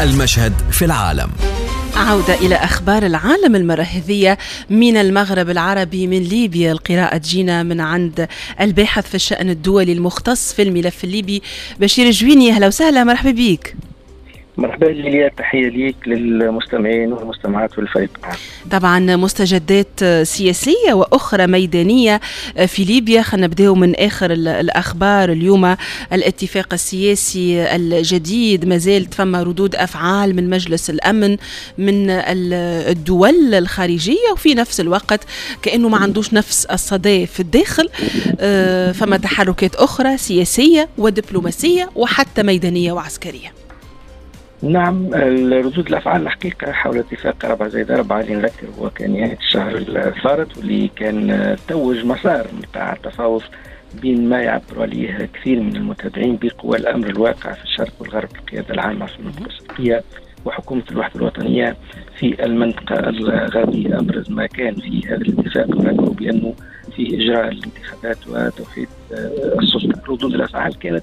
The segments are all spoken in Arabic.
المشهد في العالم. عودة إلى أخبار العالم المرة هذه من المغرب العربي، من ليبيا. القراءة تجينا من عند الباحث في الشأن الدولي المختص في الملف الليبي بشير جويني. أهلا وسهلا، مرحبا بك. مرحبا ليليا، تحية ليك للمستمعين والمستمعات والفريق. طبعا مستجدات سياسية وأخرى ميدانية في ليبيا. خلينا نبدأ من آخر الأخبار اليوم. الاتفاق السياسي الجديد ما زالت فما ردود أفعال من مجلس الأمن، من الدول الخارجية، وفي نفس الوقت كأنه ما عندوش نفس الصدى في الداخل. فما تحركات أخرى سياسية ودبلوماسية وحتى ميدانية وعسكرية. نعم، ردود الأفعال الحقيقة حول اتفاق 4+4 اللي نذكر هو كان نهاية الشهر الفارط، واللي كان توج مسار نتاع التفاوض بين ما يعبر عليه كثير من المتابعين بقوى الأمر الواقع في الشرق والغرب، القيادة العامة في المنطقة الشرقية وحكومة الوحدة الوطنية في المنطقة الغربية. أبرز ما كان في هذا الاتفاق نذكر بأنه في إجراء الانتخابات وتوحيد السلطة. ردود الأفعال كانت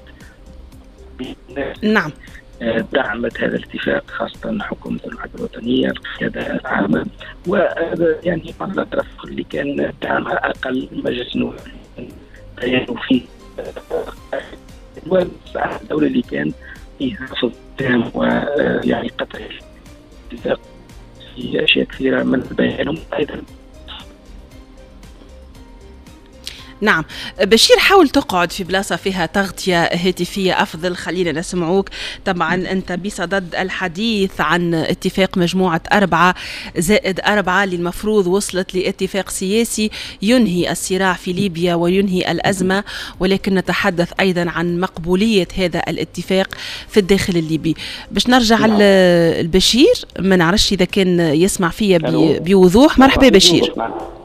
نعم دعمت هذا الاتفاق، خاصة حكومة الوحدة الوطنية، القيادة العامة، ويعني بعض الأطراف اللي كان دعمها أقل. مجلس النواب بيانوا فيه الدولة اللي كان فيها رفض تام ويعني قطع الاتفاق في أشياء كثيرة من بيانهم أيضا. نعم بشير، حاول تقعد في بلاصة فيها تغطية هاتفية أفضل، خلينا نسمعوك. طبعا أنت بصدد الحديث عن اتفاق مجموعة 4+4 اللي المفروض وصلت لاتفاق سياسي ينهي الصراع في ليبيا وينهي الأزمة، ولكن نتحدث أيضا عن مقبولية هذا الاتفاق في الداخل الليبي. باش نرجع البشير، ما نعرفش إذا كان يسمع فيا بوضوح. مرحبا بشير.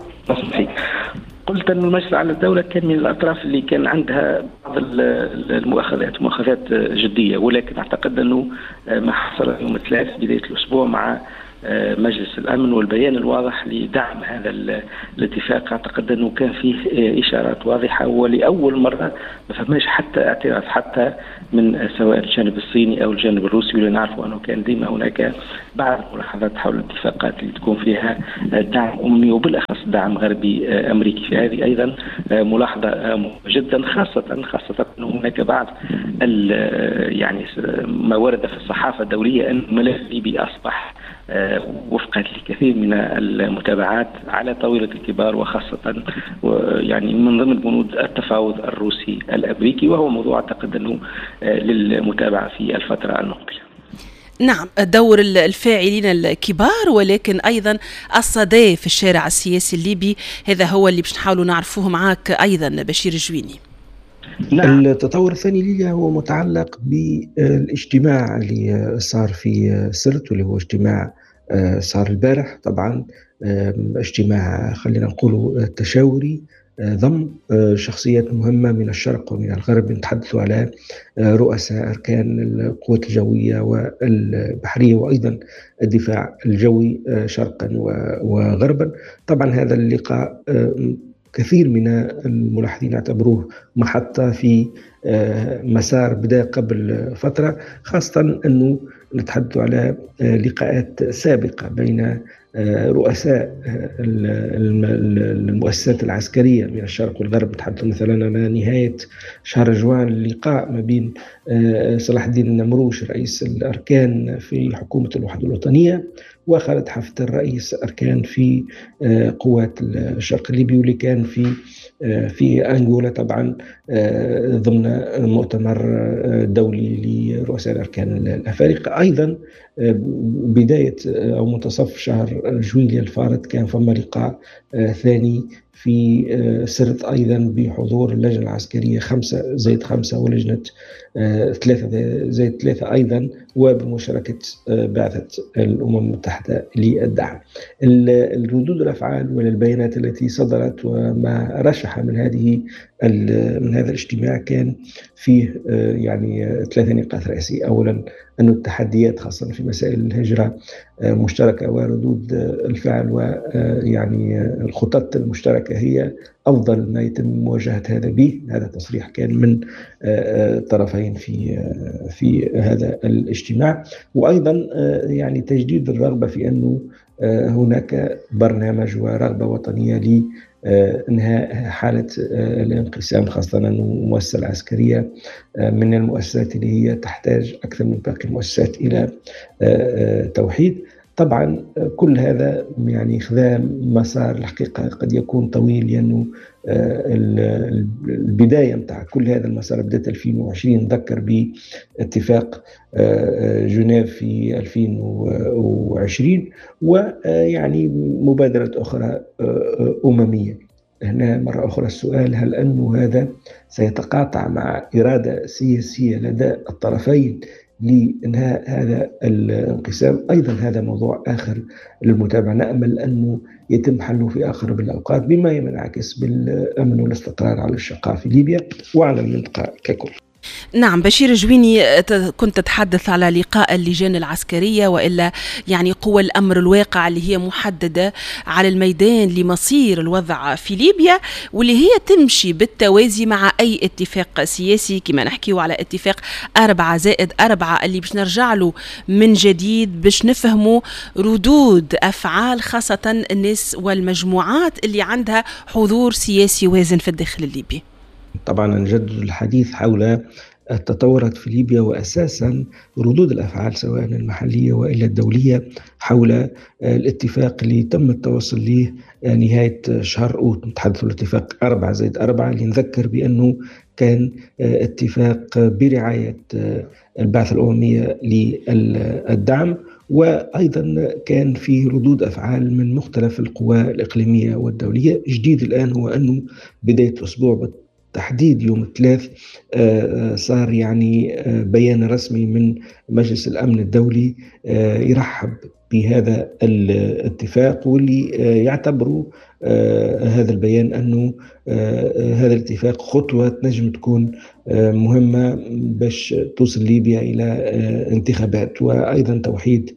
قلت أن المجلس على الدولة كان من الأطراف اللي كان عندها بعض المؤاخذات جدية، ولكن أعتقد أنه ما حصل يوم الثلاث بداية الأسبوع مع مجلس الأمن والبيان الواضح لدعم هذا الاتفاق، أعتقد أنه كان فيه إشارات واضحة، ولأول مرة ما فهمش حتى اعتراض حتى من سواء الجانب الصيني أو الجانب الروسي، واللي نعرفوا أنه كان ديما هناك بعض الملاحظات حول الاتفاقات اللي تكون فيها دعم أممي وبالأخص دعم غربي أمريكي. في هذه أيضا ملاحظة مهمة جدا، خاصة أن هناك بعض يعني ما ورد في الصحافة الدولية أن الملف الليبي أصبح وفقا لكثير من المتابعات على طاولة الكبار، وخاصة يعني من ضمن بنود التفاوض الروسي الأمريكي، وهو موضوع أعتقد أنه للمتابعة في الفترة المقبلة. نعم، دور الفاعلين الكبار، ولكن أيضا الصدى في الشارع السياسي الليبي، هذا هو اللي باش نحاولوا نعرفوه معاك أيضا بشير جويني. نعم. التطور الثاني لي هو متعلق بالاجتماع اللي صار في سرت، واللي هو اجتماع صار البارح. طبعا اجتماع خلينا نقول تشاوري ضم شخصيات مهمة من الشرق ومن الغرب. نتحدث على رؤساء أركان القوات الجوية والبحرية وأيضا الدفاع الجوي شرقا وغربا. طبعا هذا اللقاء كثير من الملاحظين اعتبروه محطة في مسار بدأ قبل فترة، خاصة أنه نتحدث على لقاءات سابقة بين رؤساء المؤسسات العسكرية من الشرق والغرب. نتحدث مثلا على نهاية شهر جوان اللقاء ما بين صلاح الدين النمروش رئيس الأركان في حكومة الوحدة الوطنية وخالد حفتر رئيس أركان في قوات الشرق الليبي، واللي كان في أنغولا طبعا ضمن مؤتمر دولي لرؤساء الأركان الأفارقة. أيضا بداية أو منتصف شهر جويليا الفارط كان فما لقاء ثاني في سرت أيضا بحضور اللجنة العسكرية 5+5 ولجنة 3+3 أيضا، وبمشاركة بعثة الأمم المتحدة للدعم. الردود الأفعال والبيانات التي صدرت وما رشح من هذا الاجتماع كان فيه يعني 3 نقاط رئيسية. أولا أن التحديات خاصة في مسائل الهجرة مشتركة، وردود الفعل ويعني الخطط المشتركة هي أفضل ما يتم مواجهة هذا به. هذا تصريح كان من طرفين في هذا الاجتماع. وأيضا يعني تجديد الرغبة في أنه هناك برنامج ورغبة وطنية لإنهاء حالة الانقسام، خاصة أنه المؤسسة العسكرية من المؤسسات اللي هي تحتاج أكثر من باقي المؤسسات إلى توحيد. طبعا كل هذا يعني خذا مسار الحقيقة قد يكون طويل، لأنه البداية متاع كل هذا المسار بدأت 2020، نذكر باتفاق جنيف في 2020 ويعني مبادرة أخرى أممية. هنا مرة أخرى السؤال، هل أنه هذا سيتقاطع مع إرادة سياسية لدى الطرفين لإنهاء هذا الانقسام؟ أيضا هذا موضوع آخر للمتابعة، نأمل أنه يتم حله في أقرب الأوقات بما ينعكس بالأمن والاستقرار على الشقاء في ليبيا وعلى المنطقة ككل. نعم بشير جويني، كنت تتحدث على لقاء اللجان العسكرية وإلا يعني قوى الأمر الواقع اللي هي محددة على الميدان لمصير الوضع في ليبيا، واللي هي تمشي بالتوازي مع أي اتفاق سياسي، كما نحكيه على اتفاق 4+4 اللي باش نرجع له من جديد باش نفهموا ردود أفعال خاصة الناس والمجموعات اللي عندها حضور سياسي وازن في الداخل الليبي. طبعا نجدد الحديث حول التطورات في ليبيا، وأساسا ردود الأفعال سواء المحلية وإلا الدولية حول الاتفاق اللي تم التوصل له نهاية شهر أوت. نتحدث عن الاتفاق 4+4 اللي نذكر بأنه كان اتفاق برعاية البعثة الأممية للدعم، وأيضا كان فيه ردود أفعال من مختلف القوى الإقليمية والدولية. جديد الآن هو أنه بداية الأسبوع تحديد يوم الثلاث صار يعني بيان رسمي من مجلس الأمن الدولي يرحب بهذا الاتفاق، واللي يعتبروا هذا البيان أنه هذا الاتفاق خطوة تنجم تكون مهمة باش توصل ليبيا إلى انتخابات وأيضا توحيد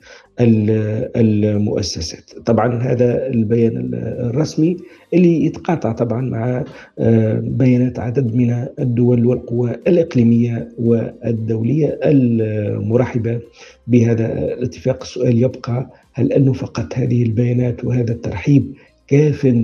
المؤسسات. طبعا هذا البيان الرسمي اللي يتقاطع طبعا مع بيانات عدد من الدول والقوى الإقليمية والدولية المرحبة بهذا الاتفاق. السؤال يبقى، هل أنه فقط هذه البيانات وهذا الترحيب كاف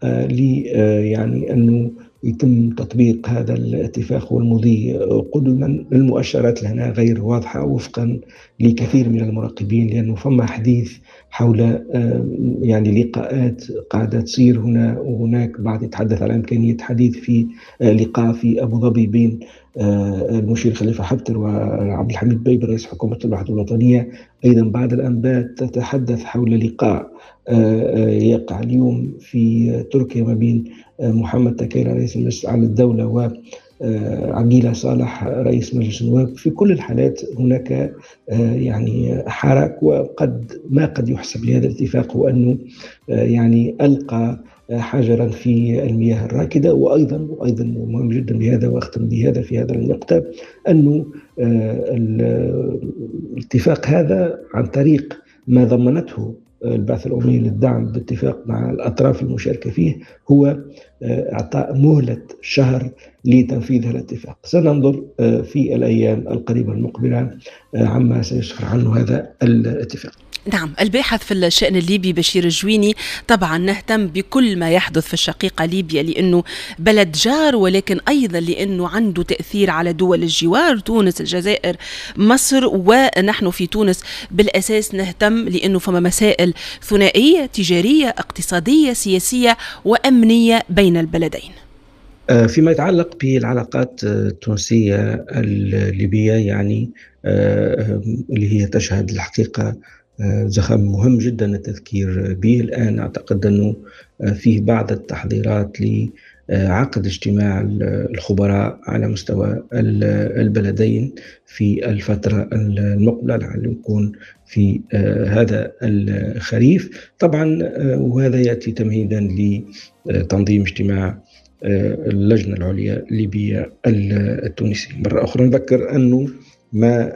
يعني أنه يتم تطبيق هذا الاتفاق والمضي قدما؟ المؤشرات لهنا غير واضحة وفقا لكثير من المراقبين، لأنه فما حديث حول يعني لقاءات قاعدة تصير هنا وهناك. بعض يتحدث على إمكانية حديث في لقاء في أبو ظبي بين المشير خليفة حفتر وعبد الحميد بيبر رئيس حكومة الوحدة الوطنية. أيضا بعض الأنباء تتحدث حول لقاء يقع اليوم في تركيا ما بين محمد تكيرا رئيس المجلس الأعلى للدولة وعقيلة صالح رئيس مجلس النواب. في كل الحالات هناك يعني حراك، وقد يحسب لهذا الاتفاق هو أنه يعني ألقى حجرا في المياه الراكدة. وأيضا مهم جدا بهذا، وأختم بهذا في هذا النقطة، أنه الاتفاق هذا عن طريق ما ضمنته البعثة الأممية للدعم باتفاق مع الأطراف المشاركة فيه هو إعطاء مهلة شهر لتنفيذ هذا الاتفاق. سننظر في الأيام القريبة المقبلة عما سيسفر عنه هذا الاتفاق. نعم، الباحث في الشأن الليبي بشير جويني، طبعا نهتم بكل ما يحدث في الشقيقة ليبيا لأنه بلد جار، ولكن أيضا لأنه عنده تأثير على دول الجوار، تونس، الجزائر، مصر. ونحن في تونس بالأساس نهتم لأنه فما مسائل ثنائية تجارية اقتصادية سياسية وأمنية بين البلدين. فيما يتعلق بالعلاقات التونسية الليبية يعني اللي هي تشهد الحقيقة زخم مهم جدا التذكير به. الآن أعتقد أنه فيه بعض التحضيرات لعقد اجتماع الخبراء على مستوى البلدين في الفترة المقبلة، لعله يكون في هذا الخريف طبعا، وهذا يأتي تمهيدا لتنظيم اجتماع اللجنة العليا الليبية التونسية. مرة أخرى نذكر أنه ما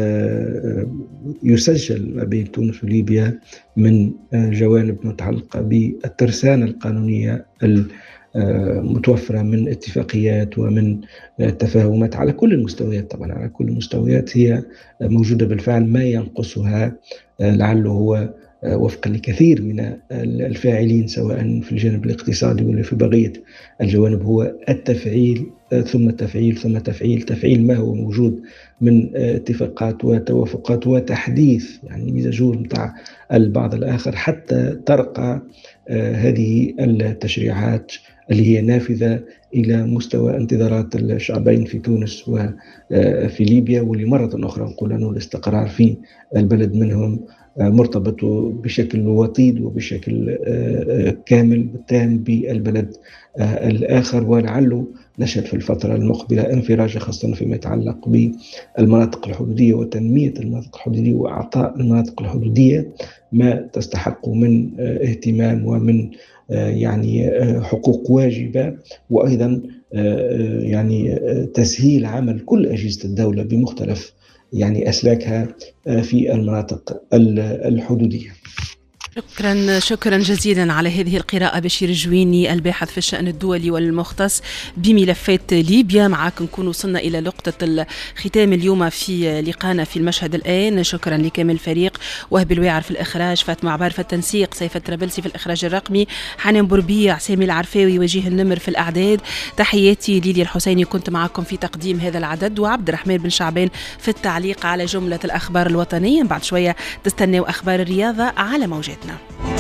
يسجل ما بين تونس وليبيا من جوانب متعلقة بالترسانة القانونية متوفرة من اتفاقيات ومن تفاهمات على كل المستويات. طبعا على كل المستويات هي موجودة بالفعل. ما ينقصها لعله هو وفقا لكثير من الفاعلين سواء في الجانب الاقتصادي ولا في بقية الجوانب هو التفعيل ثم تفعيل ثم تفعيل ما هو موجود من اتفاقات وتوافقات وتحديث يعني ميزاجور متاع البعض الآخر حتى ترقى هذه التشريعات اللي هي نافذة إلى مستوى انتظارات الشعبين في تونس وفي ليبيا، واللي مرة أخرى نقول أنه الاستقرار في البلد منهم مرتبط بشكل وطيد وبشكل كامل بالتام بالبلد الآخر. ولعله نشهد في الفترة المقبلة انفراجة خاصة فيما يتعلق بالمناطق الحدودية وتنمية المناطق الحدودية وإعطاء المناطق الحدودية ما تستحق من اهتمام ومن يعني حقوق واجبة، وأيضا يعني تسهيل عمل كل أجهزة الدولة بمختلف يعني أسلاكها في المناطق الحدودية. شكرا جزيلا على هذه القراءة بشير الجويني الباحث في الشأن الدولي والمختص بملفات ليبيا. معك نكون وصلنا إلى نقطة الختام اليوم في لقانا في المشهد الآن. شكرا لكامل الفريق، وهب الواعر في الإخراج، فاطمة عبار في التنسيق، سيف الترابلسي في الإخراج الرقمي، حنان بربيع، سامي العرفاوي، وجيه النمر في الأعداد. تحياتي ليليا الحسيني كنت معكم في تقديم هذا العدد، وعبد الرحمن بن شعبان في التعليق على جملة الأخبار الوطنية. بعد شوية تستنوا أخبار الرياضة على موجاتنا.